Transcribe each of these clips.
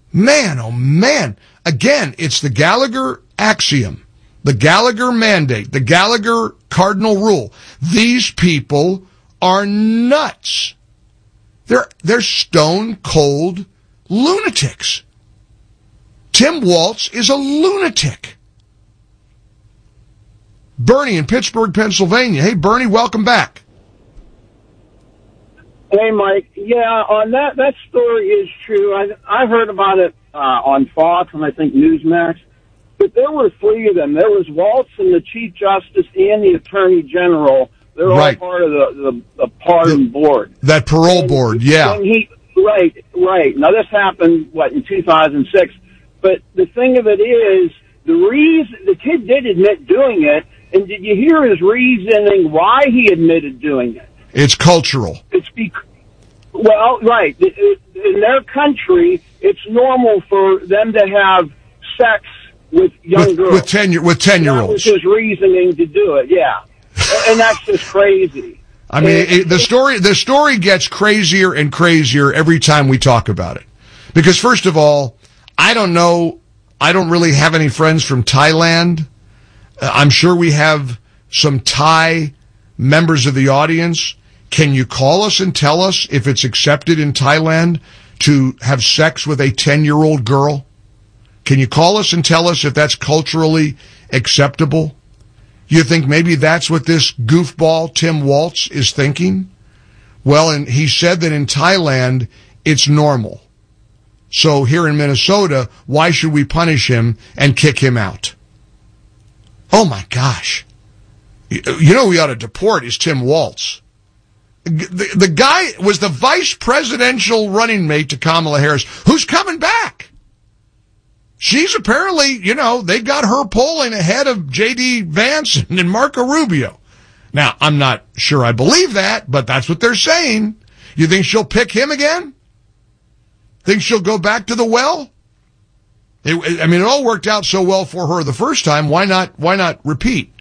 Man, oh man. Again, it's the Gallagher axiom, the Gallagher mandate, the Gallagher cardinal rule. These people are nuts. They're stone cold lunatics. Tim Walz is a lunatic. Bernie in Pittsburgh, Pennsylvania. Hey, Bernie, welcome back. Hey, Mike. Yeah, on that story is true. I heard about it on Fox and I think Newsmax. But there were three of them. There was Walz and the Chief Justice and the Attorney General. They're all part of the pardon board. That parole board, yeah. Right. Now, this happened, in 2006? But the thing of it is, the kid did admit doing it, and did you hear his reasoning why he admitted doing it? It's cultural. Right. In their country, it's normal for them to have sex with young girls. With 10-year-olds. That was his reasoning to do it, yeah. And that's just crazy. I mean, the story gets crazier and crazier every time we talk about it. Because first of all, I don't really have any friends from Thailand. I'm sure we have some Thai members of the audience. Can you call us and tell us if it's accepted in Thailand to have sex with a 10-year-old girl? Can you call us and tell us if that's culturally acceptable? You think maybe that's what this goofball Tim Walz is thinking? Well, and he said that in Thailand, it's normal. So here in Minnesota, why should we punish him and kick him out? Oh my gosh. You know who we ought to deport is Tim Walz. The guy was the vice presidential running mate to Kamala Harris, who's coming back. She's apparently, they got her polling ahead of J.D. Vance and Marco Rubio. Now, I'm not sure I believe that, but that's what they're saying. You think she'll pick him again? Think she'll go back to the well? It all worked out so well for her the first time. Why not repeat?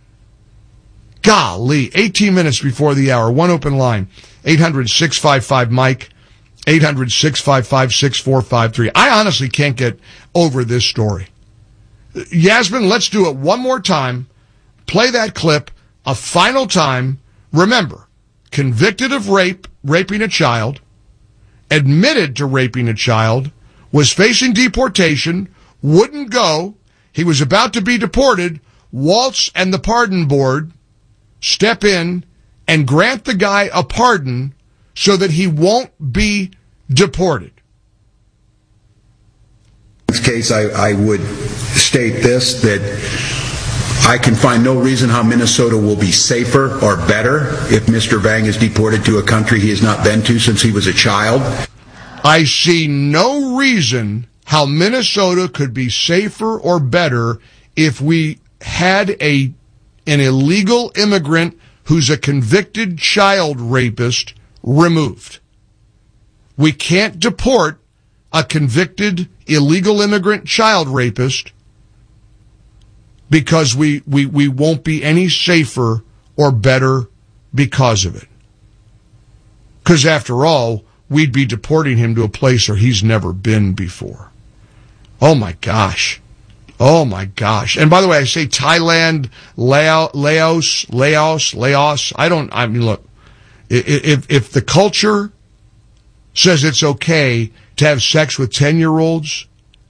Golly, 18 minutes before the hour. One open line. 800-655-MIKE. 800-655-6453. I honestly can't get over this story. Yasmin, let's do it one more time. Play that clip a final time. Remember, convicted of raping a child, admitted to raping a child, was facing deportation, wouldn't go. He was about to be deported. Walz and the pardon board step in and grant the guy a pardon so that he won't be deported. In this case, I would state this, that I can find no reason how Minnesota will be safer or better if Mr. Vang is deported to a country he has not been to since he was a child. I see no reason how Minnesota could be safer or better if we had an illegal immigrant who's a convicted child rapist removed. We can't deport a convicted illegal immigrant child rapist because we won't be any safer or better because of it. Because after all, we'd be deporting him to a place where he's never been before. Oh my gosh. Oh my gosh. And by the way, I say Thailand, Laos. Look, if the culture says it's okay to have sex with 10-year-olds,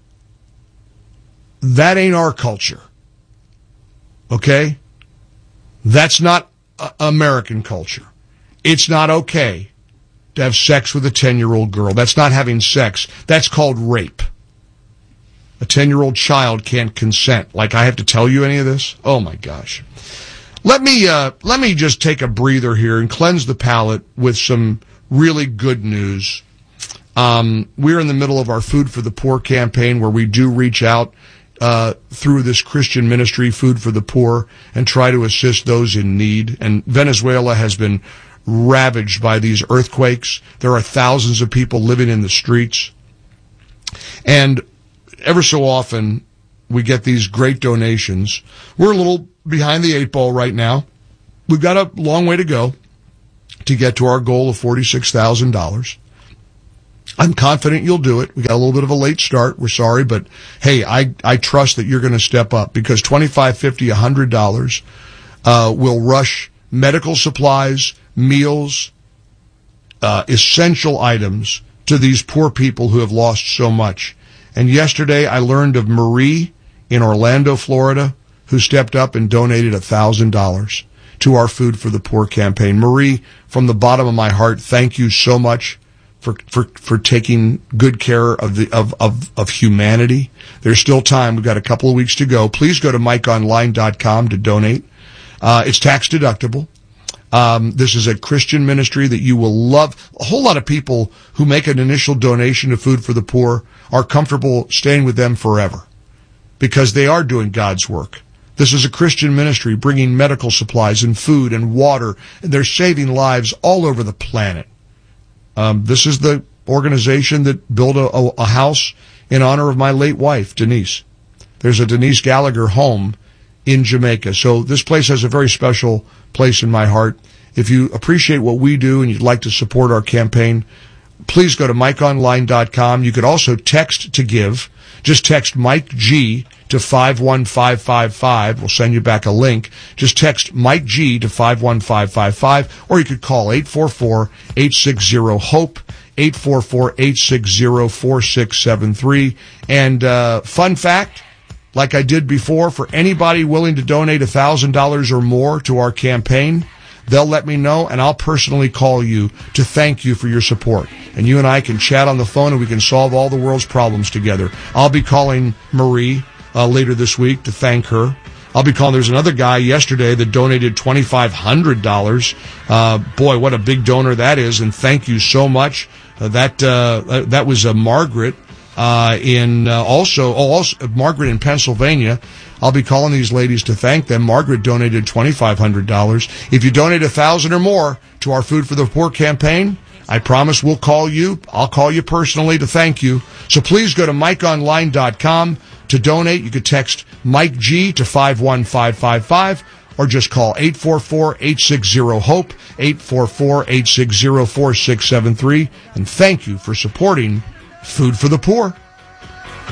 that ain't our culture. Okay? That's not American culture. It's not okay to have sex with a 10-year-old girl. That's not having sex. That's called rape. A 10-year-old child can't consent. Like I have to tell you any of this? Oh my gosh. Let me just take a breather here and cleanse the palate with some really good news. We're in the middle of our Food for the Poor campaign where we do reach out through this Christian ministry, Food for the Poor, and try to assist those in need. And Venezuela has been ravaged by these earthquakes. There are thousands of people living in the streets. And ever so often, we get these great donations. We're a little behind the eight ball right now. We've got a long way to go to get to our goal of $46,000. I'm confident you'll do it. We got a little bit of a late start. We're sorry, but hey, I trust that you're going to step up, because $25, $50, $100 will rush medical supplies, meals, essential items to these poor people who have lost so much. And yesterday I learned of Marie in Orlando, Florida, who stepped up and donated $1,000 to our Food for the Poor campaign. Marie, from the bottom of my heart, thank you so much for taking good care of humanity. There's still time. We've got a couple of weeks to go. Please go to MikeOnline.com to donate. It's tax deductible. This is a Christian ministry that you will love. A whole lot of people who make an initial donation to Food for the Poor are comfortable staying with them forever, because they are doing God's work. This is a Christian ministry bringing medical supplies and food and water, and they're saving lives all over the planet. This is the organization that built a house in honor of my late wife, Denise. There's a Denise Gallagher home in Jamaica. So this place has a very special place in my heart. If you appreciate what we do and you'd like to support our campaign, please go to MikeOnline.com. You could also text to give. Just text Mike G to 51555. We'll send you back a link. Just text Mike G to 51555, or you could call 844-860-HOPE, 844-860-4673. And fun fact, like I did before, for anybody willing to donate $1,000 or more to our campaign, they'll let me know, and I'll personally call you to thank you for your support. And you and I can chat on the phone, and we can solve all the world's problems together. I'll be calling Marie later this week to thank her. I'll be calling. There's another guy yesterday that donated $2,500. Boy, what a big donor that is, and thank you so much. That was Margaret also Margaret in Pennsylvania. I'll be calling these ladies to thank them. Margaret donated $2,500. If you donate $1,000 or more to our Food for the Poor campaign, I promise we'll call you. I'll call you personally to thank you. So please go to MikeOnline.com to donate. You could text Mike G to 51555, or just call 844-860-HOPE, 844-860-4673. And thank you for supporting Food for the Poor.